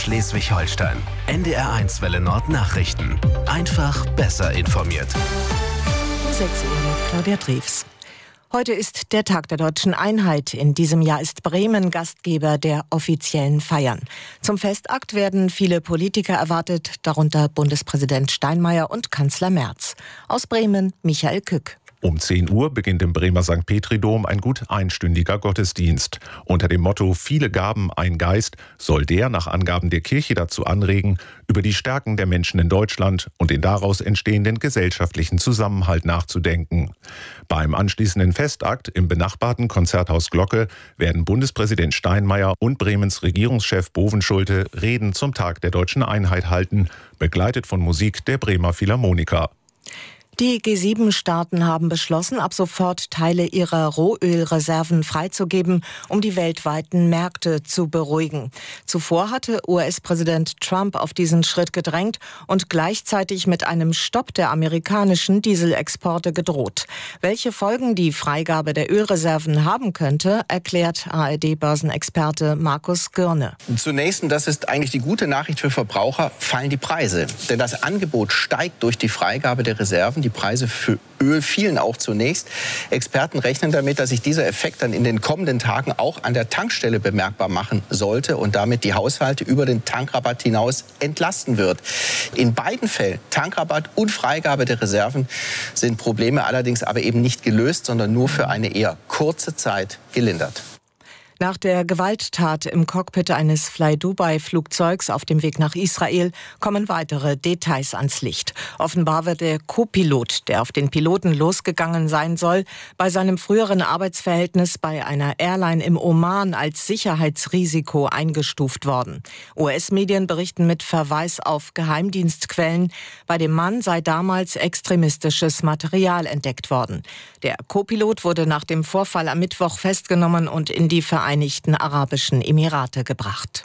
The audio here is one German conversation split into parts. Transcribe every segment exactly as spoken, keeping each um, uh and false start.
Schleswig-Holstein. N D R eins Welle Nord Nachrichten. Einfach besser informiert. sechs Uhr mit Claudia Drews. Heute ist der Tag der Deutschen Einheit. In diesem Jahr ist Bremen Gastgeber der offiziellen Feiern. Zum Festakt werden viele Politiker erwartet, darunter Bundespräsident Steinmeier und Kanzler Merz. Aus Bremen Michael Kück. Um zehn Uhr beginnt im Bremer Sankt Petri-Dom ein gut einstündiger Gottesdienst. Unter dem Motto »Viele Gaben, ein Geist« soll der nach Angaben der Kirche dazu anregen, über die Stärken der Menschen in Deutschland und den daraus entstehenden gesellschaftlichen Zusammenhalt nachzudenken. Beim anschließenden Festakt im benachbarten Konzerthaus Glocke werden Bundespräsident Steinmeier und Bremens Regierungschef Bovenschulte Reden zum Tag der Deutschen Einheit halten, begleitet von Musik der Bremer Philharmoniker. Die G sieben Staaten haben beschlossen, ab sofort Teile ihrer Rohölreserven freizugeben, um die weltweiten Märkte zu beruhigen. Zuvor hatte U S-Präsident Trump auf diesen Schritt gedrängt und gleichzeitig mit einem Stopp der amerikanischen Dieselexporte gedroht. Welche Folgen die Freigabe der Ölreserven haben könnte, erklärt A R D-Börsenexperte Markus Gürne. Zunächst, und das ist eigentlich die gute Nachricht für Verbraucher, fallen die Preise. Denn das Angebot steigt durch die Freigabe der Reserven. Die Preise für Öl fielen auch zunächst. Experten rechnen damit, dass sich dieser Effekt dann in den kommenden Tagen auch an der Tankstelle bemerkbar machen sollte und damit die Haushalte über den Tankrabatt hinaus entlasten wird. In beiden Fällen, Tankrabatt und Freigabe der Reserven, sind Probleme allerdings aber eben nicht gelöst, sondern nur für eine eher kurze Zeit gelindert. Nach der Gewalttat im Cockpit eines Fly-Dubai-Flugzeugs auf dem Weg nach Israel kommen weitere Details ans Licht. Offenbar wird der Co-Pilot, der auf den Piloten losgegangen sein soll, bei seinem früheren Arbeitsverhältnis bei einer Airline im Oman als Sicherheitsrisiko eingestuft worden. U S-Medien berichten mit Verweis auf Geheimdienstquellen, bei dem Mann sei damals extremistisches Material entdeckt worden. Der Co-Pilot wurde nach dem Vorfall am Mittwoch festgenommen und in die Vereinigten Arabischen Emirate gebracht.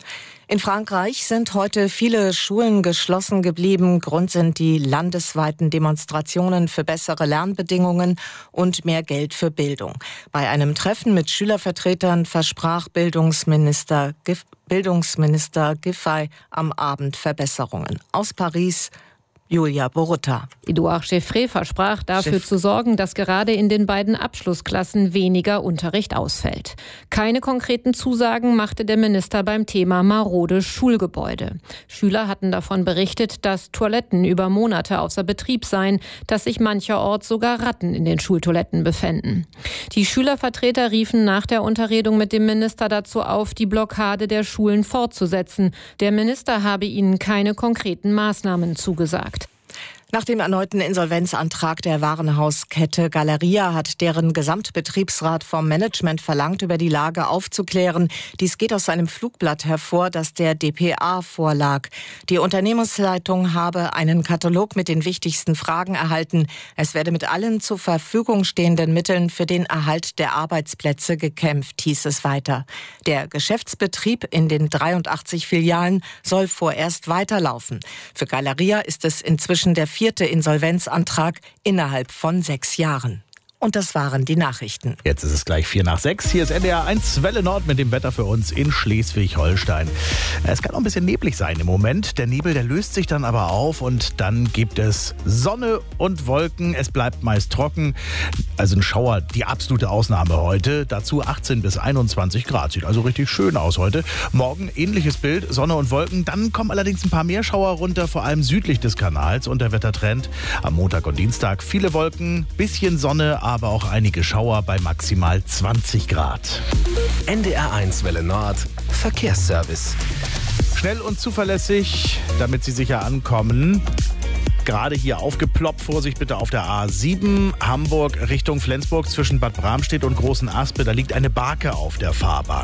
In Frankreich sind heute viele Schulen geschlossen geblieben. Grund sind die landesweiten Demonstrationen für bessere Lernbedingungen und mehr Geld für Bildung. Bei einem Treffen mit Schülervertretern versprach Bildungsminister, Bildungsminister Giffey am Abend Verbesserungen. Aus Paris Julia Borutta. Edouard Geoffrey versprach, dafür Chef. zu sorgen, dass gerade in den beiden Abschlussklassen weniger Unterricht ausfällt. Keine konkreten Zusagen machte der Minister beim Thema marode Schulgebäude. Schüler hatten davon berichtet, dass Toiletten über Monate außer Betrieb seien, dass sich mancherorts sogar Ratten in den Schultoiletten befänden. Die Schülervertreter riefen nach der Unterredung mit dem Minister dazu auf, die Blockade der Schulen fortzusetzen. Der Minister habe ihnen keine konkreten Maßnahmen zugesagt. Nach dem erneuten Insolvenzantrag der Warenhauskette Galeria hat deren Gesamtbetriebsrat vom Management verlangt, über die Lage aufzuklären. Dies geht aus einem Flugblatt hervor, das der d p a vorlag. Die Unternehmensleitung habe einen Katalog mit den wichtigsten Fragen erhalten. Es werde mit allen zur Verfügung stehenden Mitteln für den Erhalt der Arbeitsplätze gekämpft, hieß es weiter. Der Geschäftsbetrieb in den dreiundachtzig Filialen soll vorerst weiterlaufen. Für Galeria ist es inzwischen der vierte Insolvenzantrag innerhalb von sechs Jahren. Und das waren die Nachrichten. Jetzt ist es gleich vier nach sechs. Hier ist N D R eins Welle Nord mit dem Wetter für uns in Schleswig-Holstein. Es kann auch ein bisschen neblig sein im Moment. Der Nebel, der löst sich dann aber auf und dann gibt es Sonne und Wolken. Es bleibt meist trocken. Also ein Schauer, die absolute Ausnahme heute. Dazu achtzehn bis einundzwanzig Grad. Sieht also richtig schön aus heute. Morgen ähnliches Bild, Sonne und Wolken. Dann kommen allerdings ein paar mehr Schauer runter, vor allem südlich des Kanals. Und der Wettertrend am Montag und Dienstag viele Wolken, bisschen Sonne, aber auch einige Schauer bei maximal zwanzig Grad. N D R eins Welle Nord Verkehrsservice. Schnell und zuverlässig, damit Sie sicher ankommen. Gerade hier aufgeploppt, Vorsicht bitte auf der A sieben, Hamburg Richtung Flensburg zwischen Bad Bramstedt und Großen Aspe. Da liegt eine Barke auf der Fahrbahn.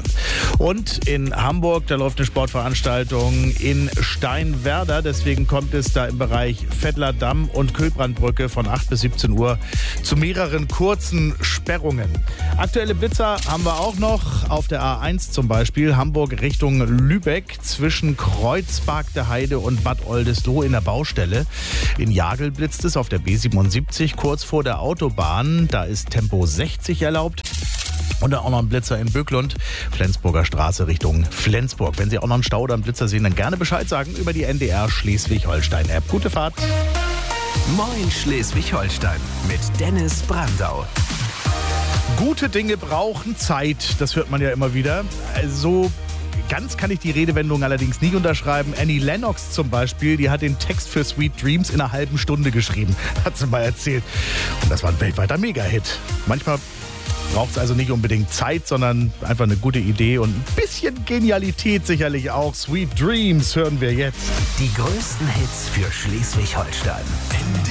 Und in Hamburg, da läuft eine Sportveranstaltung in Steinwerder. Deswegen kommt es da im Bereich Vettler Damm und Köbrandbrücke von acht bis siebzehn Uhr zu mehreren kurzen Sperrungen. Aktuelle Blitzer haben wir auch noch auf der A eins zum Beispiel, Hamburg Richtung Lübeck zwischen Kreuzberg der Heide und Bad Oldesloe in der Baustelle. In Jagel blitzt es auf der B siebenundsiebzig kurz vor der Autobahn. Da ist Tempo sechzig erlaubt. Und dann auch noch ein Blitzer in Böcklund, Flensburger Straße Richtung Flensburg. Wenn Sie auch noch einen Stau oder einen Blitzer sehen, dann gerne Bescheid sagen über die N D R Schleswig-Holstein-App. Gute Fahrt. Moin Schleswig-Holstein mit Dennis Brandau. Gute Dinge brauchen Zeit, das hört man ja immer wieder. Also ganz kann ich die Redewendung allerdings nicht unterschreiben. Annie Lennox zum Beispiel, die hat den Text für Sweet Dreams in einer halben Stunde geschrieben, hat sie mal erzählt. Und das war ein weltweiter Mega-Hit. Manchmal braucht es also nicht unbedingt Zeit, sondern einfach eine gute Idee und ein bisschen Genialität sicherlich auch. Sweet Dreams hören wir jetzt. Die größten Hits für Schleswig-Holstein.